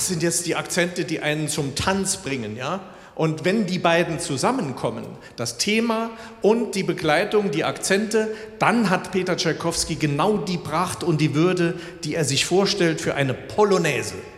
das sind jetzt die Akzente, die einen zum Tanz bringen, ja? Und wenn die beiden zusammenkommen, das Thema und die Begleitung, die Akzente, dann hat Peter Tschaikowski genau die Pracht und die Würde, die er sich vorstellt für eine Polonaise.